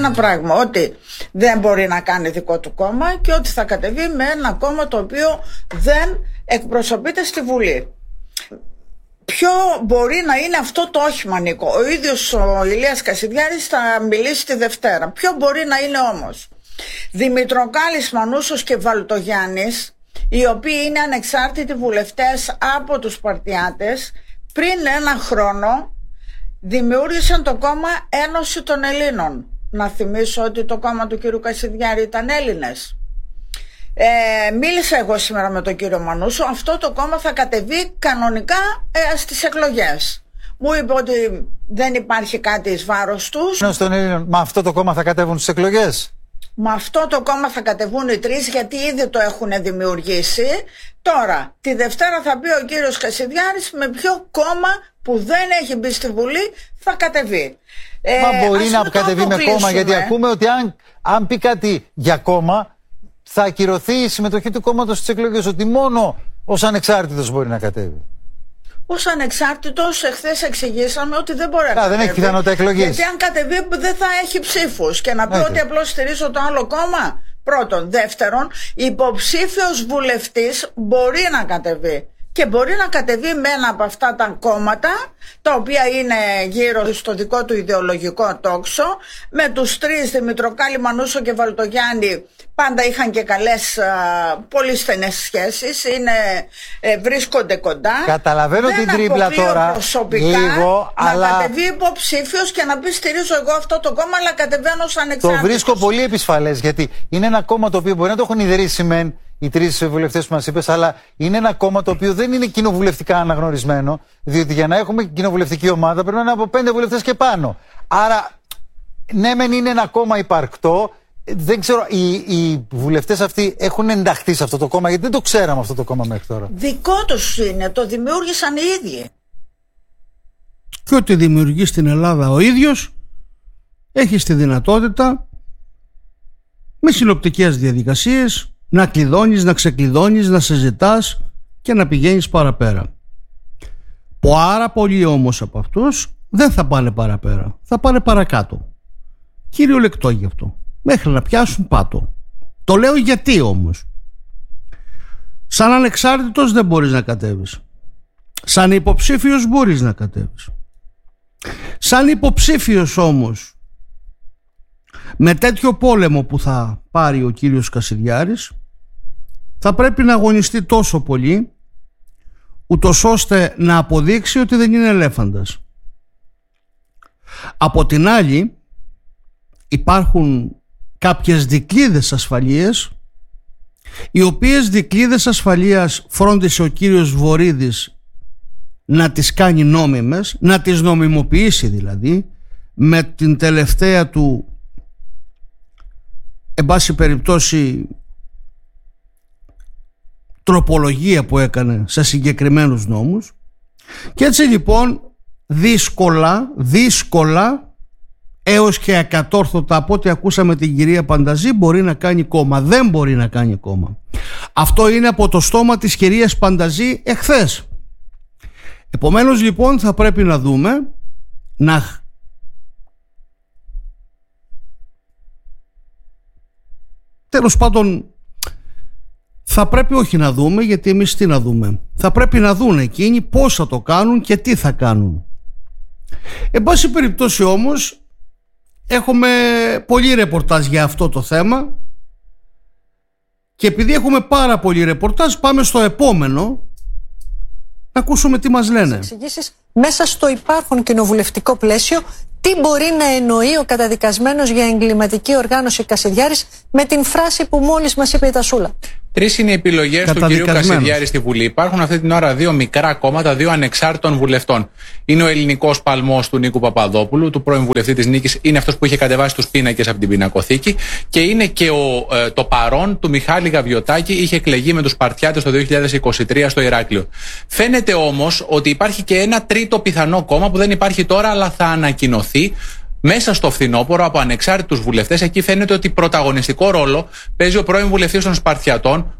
ένα πράγμα, ότι δεν μπορεί να κάνει δικό του κόμμα και ότι θα κατεβεί με ένα κόμμα το οποίο δεν εκπροσωπείται στη Βουλή. Ποιο μπορεί να είναι αυτό το όχημα, Νίκο? Ο ίδιος ο Ηλίας Κασιδιάρης θα μιλήσει τη Δευτέρα. Ποιο μπορεί να είναι όμως? Δημητροκάλης, Μανούσος και Βαλτογιάννης, οι οποίοι είναι ανεξάρτητοι βουλευτές από τους Σπαρτιάτες, πριν ένα χρόνο δημιούργησαν το κόμμα Ένωση των Ελλήνων. Να θυμίσω ότι το κόμμα του κύριου Κασιδιάρη ήταν Έλληνες. Μίλησα εγώ σήμερα με τον κύριο Μανούσο. Αυτό το κόμμα θα κατεβεί κανονικά στις εκλογές. Μου είπε ότι δεν υπάρχει κάτι εις βάρος τους. Μα αυτό το κόμμα θα κατέβουν στις εκλογές? Με αυτό το κόμμα θα κατεβούν οι τρεις, γιατί ήδη το έχουν δημιουργήσει. Τώρα, τη Δευτέρα θα πει ο κύριος Κασιδιάρης με ποιο κόμμα που δεν έχει μπει στη Βουλή θα κατεβεί. Μα μπορεί να κατεβεί με κόμμα, γιατί ακούμε ότι αν πει κάτι για κόμμα θα ακυρωθεί η συμμετοχή του κόμματος στις εκλογές, ότι μόνο ως ανεξάρτητος μπορεί να κατέβει. Ως ανεξάρτητος, εχθές εξηγήσαμε ότι δεν μπορεί να κατεβεί. Δεν έχει πιθανότητα εκλογής. Γιατί αν κατεβεί δεν θα έχει ψήφους. Και να πει ότι απλώς στηρίζω το άλλο κόμμα. Πρώτον. Δεύτερον, υποψήφιος βουλευτής μπορεί να κατεβεί. Και μπορεί να κατεβεί με ένα από αυτά τα κόμματα, τα οποία είναι γύρω στο δικό του ιδεολογικό τόξο. Με τους τρεις, Δημητροκάλη, Μανούσο και Βαλτογιάννη, πάντα είχαν και καλές, πολύ στενές σχέσεις, βρίσκονται κοντά. Καταλαβαίνω την τρίπλα τώρα προσωπικά, λίγο, να κατεβεί υποψήφιος και να πει στηρίζω εγώ αυτό το κόμμα, αλλά κατεβαίνω σαν ανεξάρτητος. Το βρίσκω πολύ επισφαλές, γιατί είναι ένα κόμμα το οποίο μπορεί να το έχουν ιδρύσει μεν οι τρεις βουλευτές που μας είπες, αλλά είναι ένα κόμμα το οποίο δεν είναι κοινοβουλευτικά αναγνωρισμένο, διότι για να έχουμε κοινοβουλευτική ομάδα πρέπει να είναι από 5 βουλευτές και πάνω. Άρα, ναι, μεν είναι ένα κόμμα υπαρκτό. Δεν ξέρω, οι βουλευτές αυτοί έχουν ενταχθεί σε αυτό το κόμμα, γιατί δεν το ξέραμε αυτό το κόμμα μέχρι τώρα. Δικό τους είναι, το δημιούργησαν οι ίδιοι. Και ό,τι δημιουργεί στην Ελλάδα ο ίδιος, έχει τη δυνατότητα με συνοπτικές διαδικασίες να κλειδώνεις, να ξεκλειδώνεις, να συζητάς και να πηγαίνεις παραπέρα. Πάρα πολλοί όμως από αυτούς δεν θα πάνε παραπέρα, θα πάνε παρακάτω. Κυριολεκτό γι' αυτό. Μέχρι να πιάσουν πάτο. Το λέω γιατί όμως. Σαν ανεξάρτητος δεν μπορείς να κατέβεις. Σαν υποψήφιος μπορείς να κατέβεις. Σαν υποψήφιος όμως, με τέτοιο πόλεμο που θα πάρει ο κύριος Κασιδιάρης, θα πρέπει να αγωνιστεί τόσο πολύ, ούτως ώστε να αποδείξει ότι δεν είναι ελέφαντας. Από την άλλη, υπάρχουν κάποιες δικλείδες ασφαλείας, οι οποίες δικλείδες ασφαλείας φρόντισε ο κύριος Βορίδης να τις κάνει νόμιμες, να τις νομιμοποιήσει δηλαδή, με την τελευταία του, εν πάση περιπτώσει, τροπολογία που έκανε σε συγκεκριμένους νόμους. Και έτσι λοιπόν δύσκολα έως και ακατόρθωτα, από ό,τι ακούσαμε την κυρία Πανταζή, μπορεί να κάνει κόμμα. Δεν μπορεί να κάνει κόμμα. Αυτό είναι από το στόμα της κυρίας Πανταζή εχθές. Επομένως λοιπόν θα πρέπει να δούμε, τέλος πάντων θα πρέπει όχι να δούμε, γιατί εμείς τι να δούμε, θα πρέπει να δουν εκείνοι πώς θα το κάνουν και τι θα κάνουν. Εν πάση περιπτώσει όμως, έχουμε πολύ ρεπορτάζ για αυτό το θέμα και επειδή έχουμε πάρα πολύ ρεπορτάζ, πάμε στο επόμενο να ακούσουμε τι μας λένε. Εξηγήσεις μέσα στο υπάρχον κοινοβουλευτικό πλαίσιο, τι μπορεί να εννοεί ο καταδικασμένος για εγκληματική οργάνωση Κασιδιάρης με την φράση που μόλις μας είπε η Τασούλα. Τρεις είναι οι επιλογές του κυρίου Κασιδιάρη στη Βουλή. Υπάρχουν αυτή την ώρα δύο μικρά κόμματα, δύο ανεξάρτητων βουλευτών. Είναι ο ελληνικός παλμός του Νίκου Παπαδόπουλου, του πρώην βουλευτή της Νίκης, είναι αυτός που είχε κατεβάσει τους πίνακες από την πινακοθήκη. Και είναι και το παρόν του Μιχάλη Γαβιωτάκη, είχε εκλεγεί με τους Σπαρτιάτες το 2023 στο Ηράκλειο. Φαίνεται όμως ότι υπάρχει και ένα τρίτο πιθανό κόμμα που δεν υπάρχει τώρα, αλλά θα ανακοινωθεί μέσα στο φθινόπωρο από ανεξάρτητους βουλευτές. Εκεί φαίνεται ότι πρωταγωνιστικό ρόλο παίζει ο πρώην βουλευτής των Σπαρτιατών,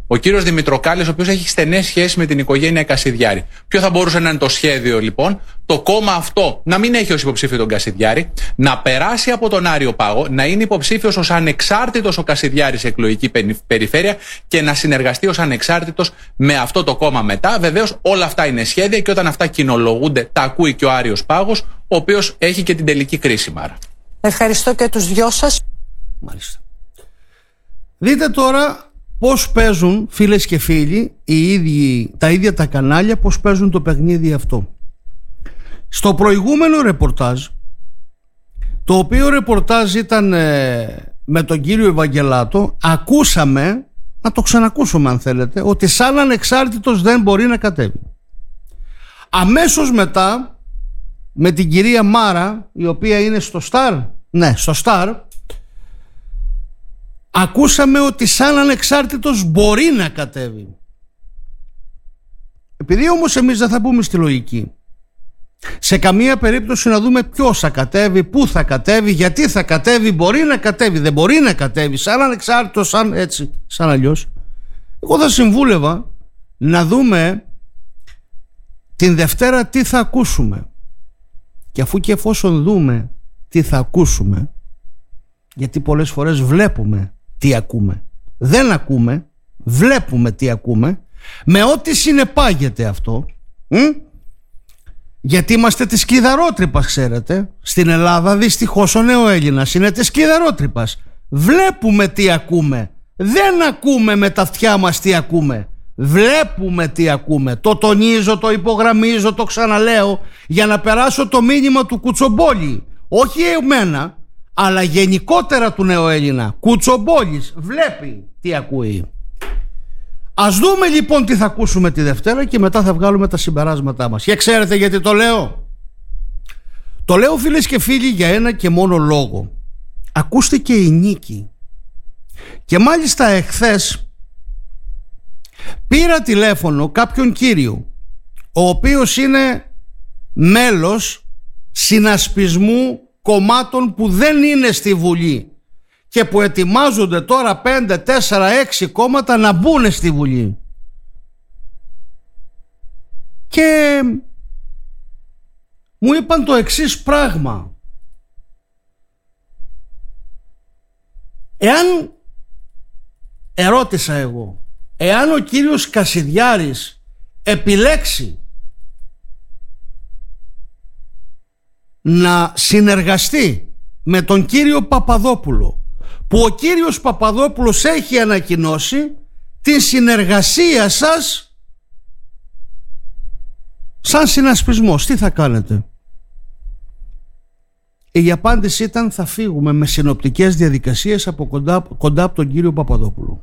Ο κύριος Δημητροκάλης, ο οποίος έχει στενές σχέσεις με την οικογένεια Κασιδιάρη. Ποιο θα μπορούσε να είναι το σχέδιο, λοιπόν? Το κόμμα αυτό να μην έχει ως υποψήφιο τον Κασιδιάρη, να περάσει από τον Άριο Πάγο, να είναι υποψήφιος ως ανεξάρτητος ο Κασιδιάρης σε εκλογική περιφέρεια και να συνεργαστεί ως ανεξάρτητος με αυτό το κόμμα μετά. Βεβαίως, όλα αυτά είναι σχέδια και όταν αυτά κοινολογούνται, τα ακούει και ο Άριος Πάγος, ο οποίος έχει και την τελική κρίση, Μάρα. Ευχαριστώ και τους δυο σας. Μάλιστα. Δείτε τώρα πώς παίζουν, φίλες και φίλοι, τα ίδια τα κανάλια, πώς παίζουν το παιχνίδι αυτό. Στο προηγούμενο ρεπορτάζ, το οποίο ρεπορτάζ ήταν με τον κύριο Ευαγγελάτο, ακούσαμε, να το ξανακούσουμε αν θέλετε, ότι σαν ανεξάρτητος δεν μπορεί να κατέβει. Αμέσως μετά, με την κυρία Μάρα, η οποία είναι στο Σταρ, ναι, στο Σταρ, ακούσαμε ότι σαν ανεξάρτητος μπορεί να κατέβει. Επειδή όμως εμείς δεν θα μπούμε στη λογική, σε καμία περίπτωση να δούμε ποιος θα κατέβει, πού θα κατέβει, γιατί θα κατέβει, μπορεί να κατέβει, δεν μπορεί να κατέβει, σαν ανεξάρτητος, σαν έτσι, σαν αλλιώς, εγώ θα συμβούλευα να δούμε την Δευτέρα τι θα ακούσουμε. Και αφού και εφόσον δούμε τι θα ακούσουμε, γιατί πολλές φορές βλέπουμε τι ακούμε, δεν ακούμε, βλέπουμε τι ακούμε, με ό,τι συνεπάγεται αυτό, γιατί είμαστε της Κιδαρότρυπας, ξέρετε. Στην Ελλάδα δυστυχώς ο νεοέλληνας είναι της Κιδαρότρυπας. Βλέπουμε τι ακούμε, δεν ακούμε με τα αυτιά μας τι ακούμε, βλέπουμε τι ακούμε. Το τονίζω, το υπογραμμίζω, το ξαναλέω, για να περάσω το μήνυμα του Κουτσομπόλη, όχι εμένα, αλλά γενικότερα του νεοέλληνα. Κουτσομπόλης βλέπει τι ακούει. Ας δούμε λοιπόν τι θα ακούσουμε τη Δευτέρα και μετά θα βγάλουμε τα συμπεράσματά μας. Και ξέρετε γιατί το λέω? Το λέω, φίλες και φίλοι, για ένα και μόνο λόγο. Ακούστηκε η νίκη. Και μάλιστα εχθές πήρα τηλέφωνο κάποιον κύριο, ο οποίος είναι μέλος συνασπισμού κομμάτων που δεν είναι στη Βουλή και που ετοιμάζονται τώρα 5, 4, 6 κόμματα να μπουν στη Βουλή. Και μου είπαν το εξής πράγμα: ερώτησα εγώ, εάν ο κύριος Κασιδιάρης επιλέξει να συνεργαστεί με τον κύριο Παπαδόπουλο, που ο κύριος Παπαδόπουλος έχει ανακοινώσει την συνεργασία σας σαν συνασπισμός, τι θα κάνετε? Η απάντηση ήταν: θα φύγουμε με συνοπτικές διαδικασίες από κοντά από τον κύριο Παπαδόπουλο.